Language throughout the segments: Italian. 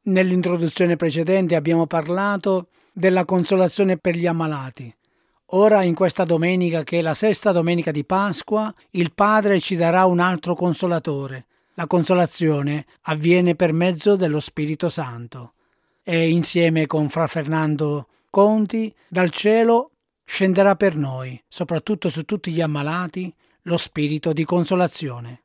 Nell'introduzione precedente abbiamo parlato della consolazione per gli ammalati. Ora, in questa domenica, che è la sesta domenica di Pasqua, il Padre ci darà un altro consolatore. La consolazione avviene per mezzo dello Spirito Santo. E insieme con Fra Fernando Conti, dal cielo scenderà per noi, soprattutto su tutti gli ammalati, lo spirito di consolazione.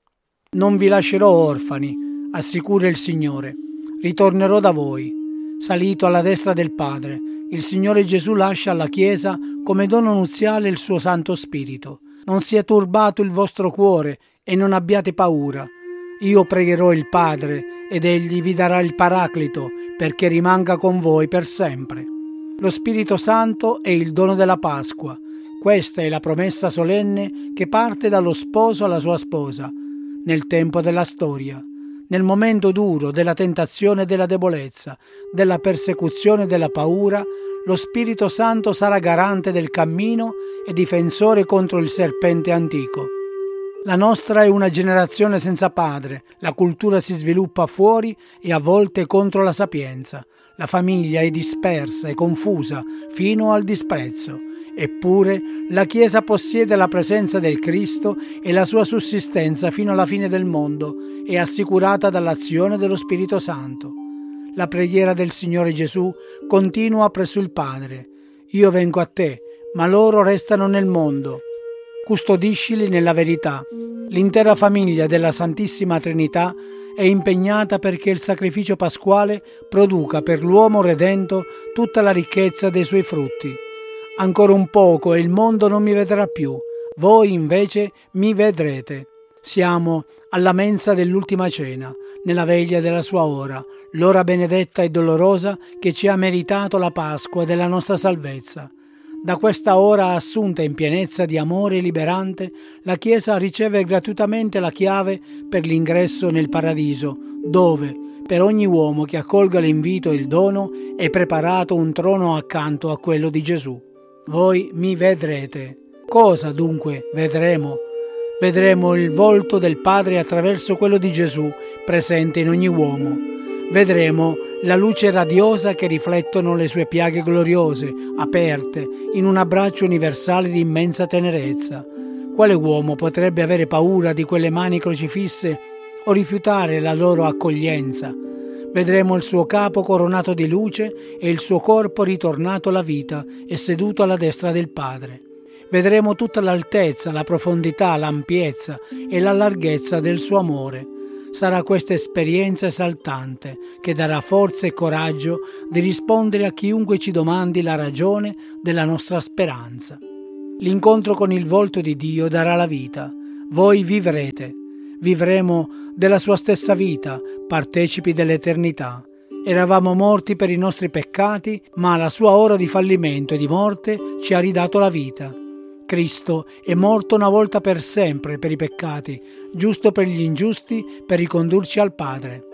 Non vi lascerò orfani, assicura il Signore. Ritornerò da voi. Salito alla destra del Padre, il Signore Gesù lascia alla Chiesa come dono nuziale il suo Santo Spirito. Non sia turbato il vostro cuore e non abbiate paura. Io pregherò il Padre ed Egli vi darà il Paraclito perché rimanga con voi per sempre. Lo Spirito Santo è il dono della Pasqua. Questa è la promessa solenne che parte dallo sposo alla sua sposa, nel tempo della storia. Nel momento duro della tentazione e della debolezza, della persecuzione e della paura, lo Spirito Santo sarà garante del cammino e difensore contro il serpente antico. La nostra è una generazione senza padre, la cultura si sviluppa fuori e a volte contro la sapienza, la famiglia è dispersa e confusa fino al disprezzo. Eppure la Chiesa possiede la presenza del Cristo e la sua sussistenza fino alla fine del mondo è assicurata dall'azione dello Spirito Santo. La preghiera del Signore Gesù continua presso il Padre. Io vengo a te, ma loro restano nel mondo. Custodiscili nella verità. L'intera famiglia della Santissima Trinità è impegnata perché il sacrificio pasquale produca per l'uomo redento tutta la ricchezza dei suoi frutti. Ancora un poco e il mondo non mi vedrà più, voi invece mi vedrete. Siamo alla mensa dell'ultima cena, nella veglia della sua ora, l'ora benedetta e dolorosa che ci ha meritato la Pasqua della nostra salvezza. Da questa ora assunta in pienezza di amore liberante, la Chiesa riceve gratuitamente la chiave per l'ingresso nel paradiso, dove, per ogni uomo che accolga l'invito e il dono, è preparato un trono accanto a quello di Gesù. Voi mi vedrete. Cosa dunque vedremo? Vedremo il volto del Padre attraverso quello di Gesù presente in ogni uomo. Vedremo la luce radiosa che riflettono le sue piaghe gloriose, aperte in un abbraccio universale di immensa tenerezza. Quale uomo potrebbe avere paura di quelle mani crocifisse o rifiutare la loro accoglienza? Vedremo il suo capo coronato di luce e il suo corpo ritornato alla vita e seduto alla destra del Padre. Vedremo tutta l'altezza, la profondità, l'ampiezza e la larghezza del suo amore. Sarà questa esperienza esaltante che darà forza e coraggio di rispondere a chiunque ci domandi la ragione della nostra speranza. L'incontro con il volto di Dio darà la vita. Voi vivrete. Vivremo della sua stessa vita, partecipi dell'eternità. Eravamo morti per i nostri peccati, ma la sua ora di fallimento e di morte ci ha ridato la vita. Cristo è morto una volta per sempre per i peccati, giusto per gli ingiusti, per ricondurci al Padre.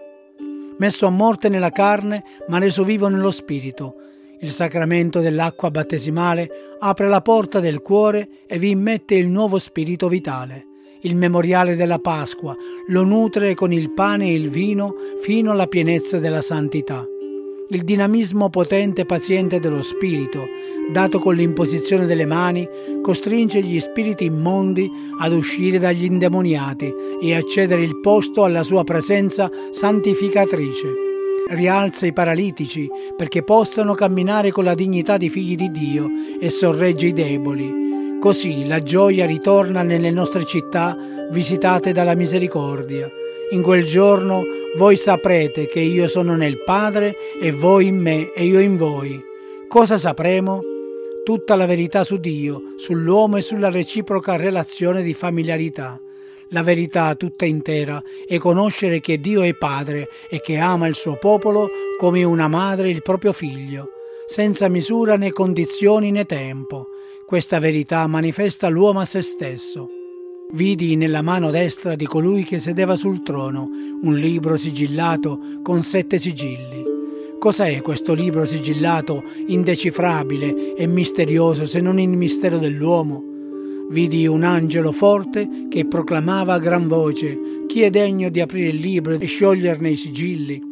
Messo a morte nella carne, ma reso vivo nello Spirito. Il sacramento dell'acqua battesimale apre la porta del cuore e vi immette il nuovo spirito vitale. Il memoriale della Pasqua lo nutre con il pane e il vino fino alla pienezza della santità. Il dinamismo potente e paziente dello Spirito, dato con l'imposizione delle mani, costringe gli spiriti immondi ad uscire dagli indemoniati e a cedere il posto alla sua presenza santificatrice. Rialza i paralitici perché possano camminare con la dignità di figli di Dio e sorregge i deboli. Così la gioia ritorna nelle nostre città visitate dalla misericordia. In quel giorno voi saprete che io sono nel Padre e voi in me e io in voi. Cosa sapremo? Tutta la verità su Dio, sull'uomo e sulla reciproca relazione di familiarità. La verità tutta intera è conoscere che Dio è Padre e che ama il suo popolo come una madre il proprio figlio, senza misura né condizioni né tempo. Questa verità manifesta l'uomo a se stesso. Vidi nella mano destra di colui che sedeva sul trono un libro sigillato con 7 sigilli. Cos'è questo libro sigillato, indecifrabile e misterioso se non il mistero dell'uomo? Vidi un angelo forte che proclamava a gran voce: chi è degno di aprire il libro e scioglierne i sigilli?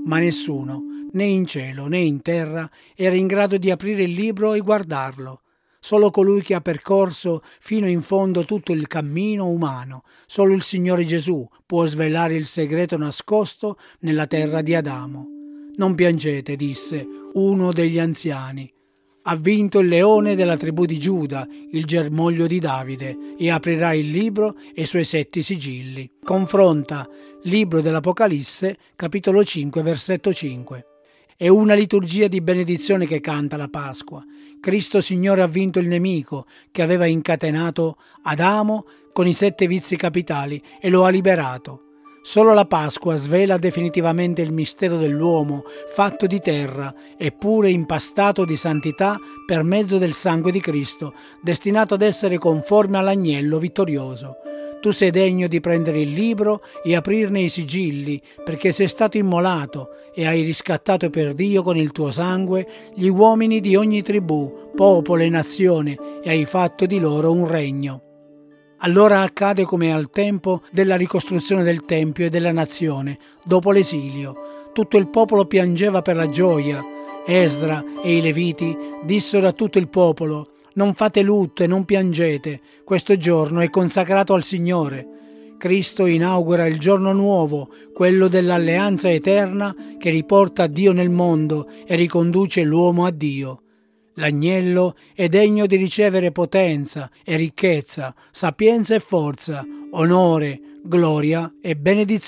ma nessuno, né in cielo né in terra, era in grado di aprire il libro e guardarlo. Solo colui che ha percorso fino in fondo tutto il cammino umano, solo il Signore Gesù può svelare il segreto nascosto nella terra di Adamo. Non piangete, disse uno degli anziani. Ha vinto il leone della tribù di Giuda, il germoglio di Davide, e aprirà il libro e i suoi 7 sigilli. Confronta Libro dell'Apocalisse, capitolo 5, versetto 5. È una liturgia di benedizione che canta la Pasqua. Cristo Signore ha vinto il nemico che aveva incatenato Adamo con i 7 vizi capitali e lo ha liberato. Solo la Pasqua svela definitivamente il mistero dell'uomo fatto di terra eppure impastato di santità per mezzo del sangue di Cristo, destinato ad essere conforme all'agnello vittorioso. Tu sei degno di prendere il libro e aprirne i sigilli, perché sei stato immolato e hai riscattato per Dio con il tuo sangue gli uomini di ogni tribù, popolo e nazione, e hai fatto di loro un regno. Allora accade come al tempo della ricostruzione del Tempio e della nazione, dopo l'esilio. Tutto il popolo piangeva per la gioia. Esdra e i Leviti dissero a tutto il popolo: non fate lutto e non piangete, questo giorno è consacrato al Signore. Cristo inaugura il giorno nuovo, quello dell'alleanza eterna che riporta Dio nel mondo e riconduce l'uomo a Dio. L'agnello è degno di ricevere potenza e ricchezza, sapienza e forza, onore, gloria e benedizione.